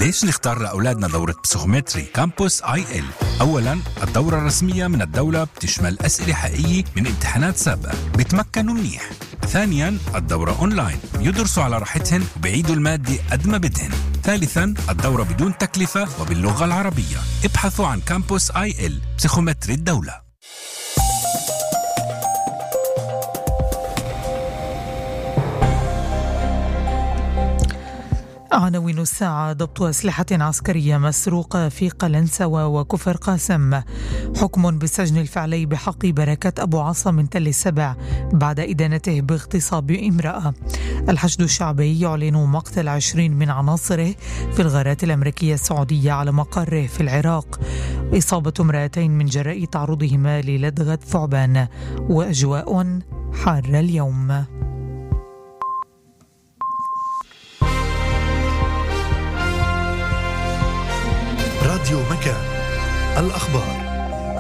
ليش نختار لأولادنا دورة بسيكومتري كامبوس IL؟ أولاً الدورة الرسمية من الدولة بتشمل أسئلة حقيقية من امتحانات سابقة بتمكنوا منيح. ثانياً الدورة أونلاين يدرسوا على راحتهن وبيعيدوا المادة قد ما بدهن. ثالثاً الدورة بدون تكلفة وباللغة العربية. ابحثوا عن كامبوس IL بسيكومتري الدولة. عناوين الساعة: ضبط أسلحة عسكرية مسروقة في قلنسوة وكفر قاسم، حكم بالسجن الفعلي بحق بركة أبو عصا من تل السبع بعد إدانته باغتصاب امرأة. الحشد الشعبي يعلن مقتل 20 من عناصره في الغارات الأمريكية السعودية على مقره في العراق. إصابة امرأتين من جراء تعرضهما للدغة ثعبان. وأجواء حارة اليوم. راديو مكان، الأخبار.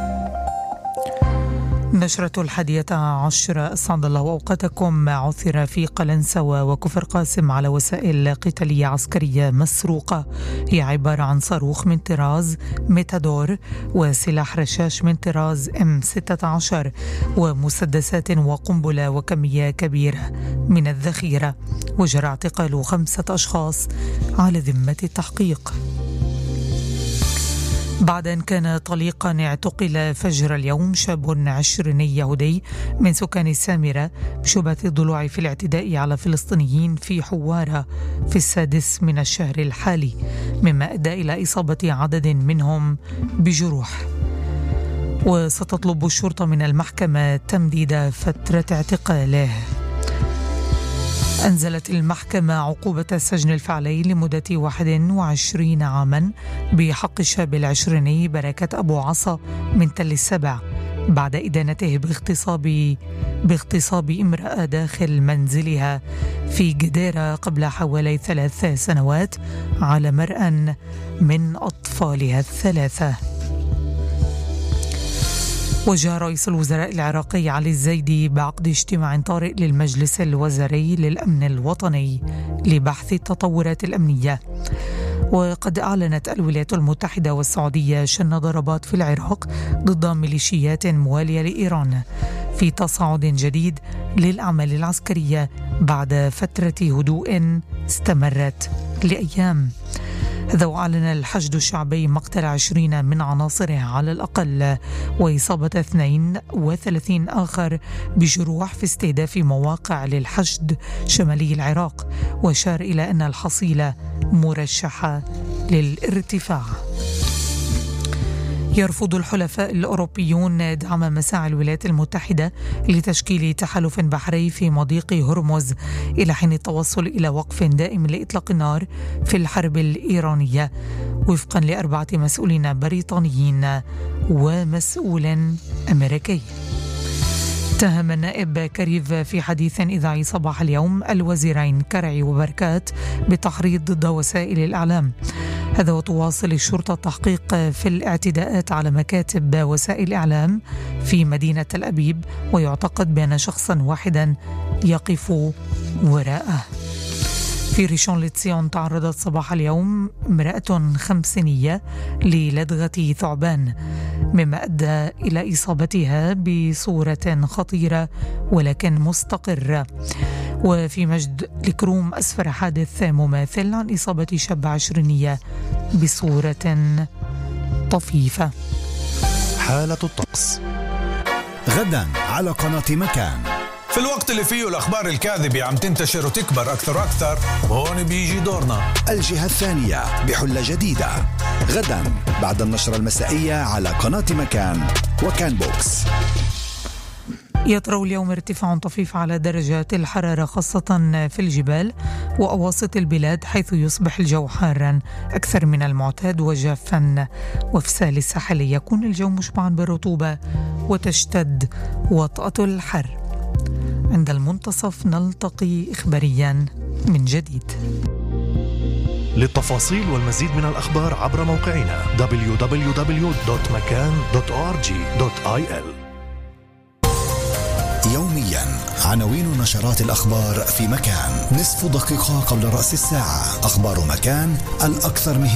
نشرة 11 أسعد الله أوقاتكم. عثر في قلنسوة وكفر قاسم على وسائل قتالية عسكرية مسروقة، هي عبارة عن صاروخ من طراز ميتادور وسلاح رشاش من طراز M16 ومسدسات وقنبلة وكمية كبيرة من الذخيرة. وجرى اعتقال 5 أشخاص على ذمة التحقيق. بعد أن كان طليقا اعتقل فجر اليوم شاب 20 يهودي من سكان السامرة بشبهة الضلوع في الاعتداء على فلسطينيين في حوارة في 6 من الشهر الحالي، مما أدى إلى إصابة عدد منهم بجروح. وستطلب الشرطة من المحكمة تمديد فترة اعتقاله. أنزلت المحكمة عقوبة السجن الفعلي لمدة 21 عاما بحق الشاب العشريني بركة أبو عصا من تل السبع بعد إدانته باغتصاب امرأة داخل منزلها في جديرة قبل حوالي 3 سنوات على مرأى من أطفالها 3. وجاء رئيس الوزراء العراقي علي الزيدي بعقد اجتماع طارئ للمجلس الوزاري للأمن الوطني لبحث التطورات الأمنية. وقد أعلنت الولايات المتحدة والسعودية شن ضربات في العراق ضد ميليشيات موالية لإيران في تصاعد جديد للأعمال العسكرية بعد فترة هدوء استمرت لأيام. هذا وأعلن الحشد الشعبي مقتل 20 من عناصره على الأقل وإصابة 32 آخر بجروح في استهداف مواقع للحشد شمالي العراق، وأشار إلى أن الحصيلة مرشحة للارتفاع. يرفض الحلفاء الأوروبيون دعم مساعي الولايات المتحدة لتشكيل تحالف بحري في مضيق هرمز إلى حين التوصل إلى وقف دائم لإطلاق النار في الحرب الإيرانية، وفقا ل4 مسؤولين بريطانيين ومسؤول أمريكي. اتهم النائب كريف في حديث إذاعي صباح اليوم الوزيرين كرعي وبركات بالتحريض ضد وسائل الإعلام. هذا وتواصل الشرطة التحقيق في الاعتداءات على مكاتب وسائل الإعلام في مدينة تل أبيب، ويعتقد بأن شخصا واحدا يقف وراءه. في ريشون لتسيون تعرضت صباح اليوم امرأة 5 للدغة ثعبان، مما أدى إلى إصابتها بصورة خطيرة ولكن مستقرة. وفي مجد الكروم أسفر حادث مماثل عن إصابة شاب 20 بصورة طفيفة. حالة الطقس غدا على قناة مكان. في الوقت اللي فيه الأخبار الكاذبة عم تنتشر وتكبر أكثر وأكثر، هون بيجي دورنا. الجهة الثانية بحلة جديدة غدا بعد النشرة المسائية على قناة مكان وكان بوكس. يطرأ اليوم ارتفاع طفيف على درجات الحرارة خاصة في الجبال وأواسط البلاد، حيث يصبح الجو حارا أكثر من المعتاد وجافا. وفي ساحل الساحلي يكون الجو مشبعا بالرطوبة وتشتد وطأة الحر. عند المنتصف نلتقي إخباريا من جديد. للتفاصيل والمزيد من الأخبار عبر موقعنا www.makan.org.il. يوميا عناوين نشرات الأخبار في مكان، نصف دقيقة قبل رأس الساعة. أخبار مكان الأكثر مهمة.